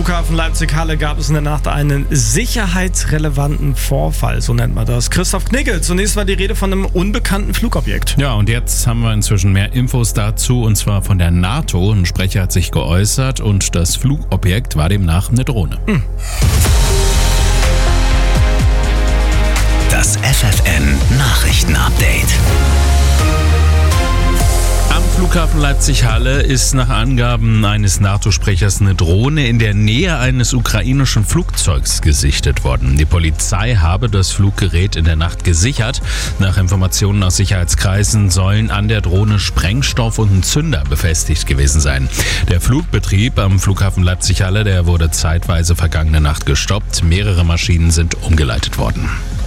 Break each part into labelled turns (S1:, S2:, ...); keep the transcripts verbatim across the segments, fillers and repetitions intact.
S1: Flughafen Leipzig-Halle gab es in der Nacht einen sicherheitsrelevanten Vorfall, so nennt man das. Christoph Knigge, zunächst war die Rede von einem unbekannten Flugobjekt.
S2: Ja, und jetzt haben wir inzwischen mehr Infos dazu, und zwar von der NATO. Ein Sprecher hat sich geäußert und das Flugobjekt war demnach eine Drohne. Hm.
S3: Das F F N Nachrichten-Update.
S2: Am Flughafen Leipzig-Halle ist nach Angaben eines NATO-Sprechers eine Drohne in der Nähe eines ukrainischen Flugzeugs gesichtet worden. Die Polizei habe das Fluggerät in der Nacht gesichert. Nach Informationen aus Sicherheitskreisen sollen an der Drohne Sprengstoff und ein Zünder befestigt gewesen sein. Der Flugbetrieb am Flughafen Leipzig-Halle, der wurde zeitweise vergangene Nacht gestoppt. Mehrere Maschinen sind umgeleitet worden.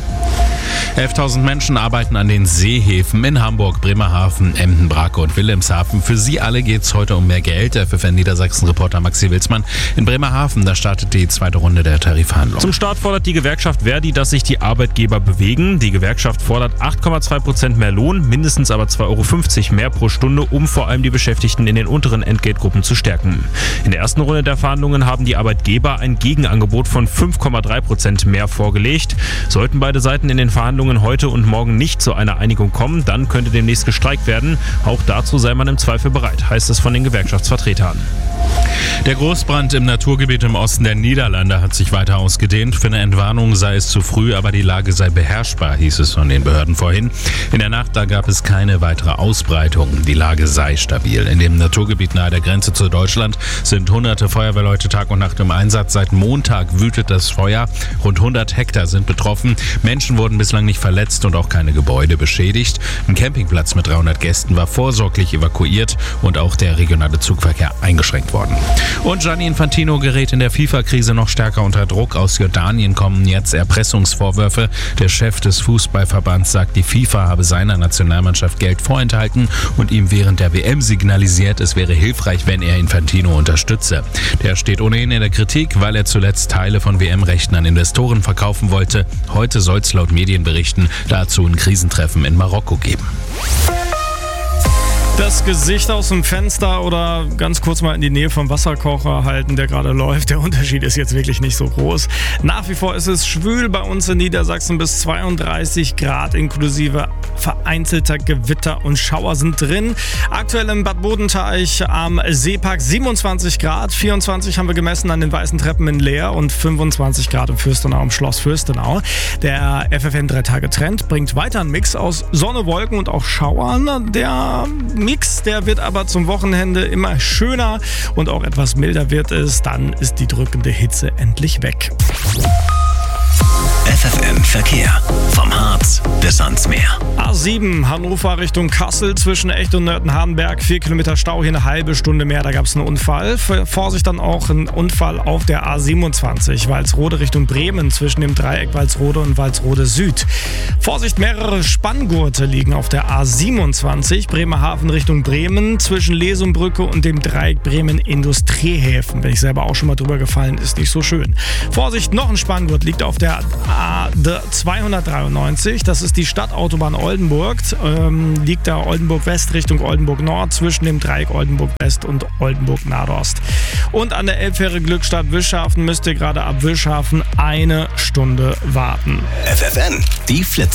S2: elftausend Menschen arbeiten an den Seehäfen in Hamburg, Bremerhaven, Emden, Brake und Wilhelmshaven. Für sie alle geht es heute um mehr Geld. Der F F N Niedersachsen-Reporter Maxi Wilsmann in Bremerhaven, da startet die zweite Runde der Tarifverhandlungen.
S4: Zum Start fordert die Gewerkschaft Verdi, dass sich die Arbeitgeber bewegen. Die Gewerkschaft fordert acht Komma zwei Prozent mehr Lohn, mindestens aber zwei Euro fünfzig mehr pro Stunde, um vor allem die Beschäftigten in den unteren Entgeltgruppen zu stärken. In der ersten Runde der Verhandlungen haben die Arbeitgeber ein Gegenangebot von fünf Komma drei Prozent mehr vorgelegt. Sollten beide Seiten in den Verhandlungen heute und morgen nicht zu einer Einigung kommen, dann könnte demnächst gestreikt werden. Auch dazu sei man im Zweifel bereit, heißt es von den Gewerkschaftsvertretern.
S2: Der Großbrand im Naturgebiet im Osten der Niederlande hat sich weiter ausgedehnt. Für eine Entwarnung sei es zu früh, aber die Lage sei beherrschbar, hieß es von den Behörden vorhin. In der Nacht, da gab es keine weitere Ausbreitung. Die Lage sei stabil. In dem Naturgebiet nahe der Grenze zu Deutschland sind hunderte Feuerwehrleute Tag und Nacht im Einsatz. Seit Montag wütet das Feuer. Rund hundert Hektar sind betroffen. Menschen wurden bislang nicht verletzt und auch keine Gebäude beschädigt. Ein Campingplatz mit dreihundert Gästen war vorsorglich evakuiert und auch der regionale Zugverkehr eingeschränkt worden. Und Gianni Infantino gerät in der FIFA-Krise noch stärker unter Druck. Aus Jordanien kommen jetzt Erpressungsvorwürfe. Der Chef des Fußballverbands sagt, die FIFA habe seiner Nationalmannschaft Geld vorenthalten und ihm während der W M signalisiert, es wäre hilfreich, wenn er Infantino unterstütze. Der steht ohnehin in der Kritik, weil er zuletzt Teile von W M-Rechten an Investoren verkaufen wollte. Heute soll es laut Medienberichten dazu ein Krisentreffen in Marokko geben.
S1: Das Gesicht aus dem Fenster oder ganz kurz mal in die Nähe vom Wasserkocher halten, der gerade läuft. Der Unterschied ist jetzt wirklich nicht so groß. Nach wie vor ist es schwül bei uns in Niedersachsen, bis zweiunddreißig Grad inklusive vereinzelter Gewitter und Schauer sind drin. Aktuell im Bad Bodenteich am Seepark siebenundzwanzig Grad, vierundzwanzig haben wir gemessen an den Weißen Treppen in Leer und fünfundzwanzig Grad im Fürstenau, im Schloss Fürstenau. Der F F N drei Tage Trend bringt weiter einen Mix aus Sonne, Wolken und auch Schauern. Der Mix, der wird aber zum Wochenende immer schöner und auch etwas milder wird es. Dann ist die drückende Hitze endlich weg.
S3: F F N Verkehr. Vom Harz bis ans Meer.
S1: A sieben, Hannover Richtung Kassel, zwischen Echt und Nörten-Hardenberg. Vier Kilometer Stau, hier eine halbe Stunde mehr. Da gab es einen Unfall. Für Vorsicht dann auch ein Unfall auf der A siebenundzwanzig. Walsrode Richtung Bremen, zwischen dem Dreieck Walsrode und Walsrode Süd. Vorsicht, mehrere Spanngurte liegen auf der A siebenundzwanzig. Bremerhaven Richtung Bremen, zwischen Lesumbrücke und dem Dreieck Bremen Industriehäfen. Bin ich selber auch schon mal drüber gefallen, ist nicht so schön. Vorsicht, noch ein Spanngurt liegt auf der A zweihundertdreiundneunzig. Das ist die Stadtautobahn Oldenburg. Ähm, liegt da Oldenburg West Richtung Oldenburg Nord, zwischen dem Dreieck Oldenburg West und Oldenburg Nadost. Und an der Elbfähre Glückstadt Wischhafen müsst ihr gerade ab Wischhafen eine Stunde warten.
S3: F F N, die Flitzer.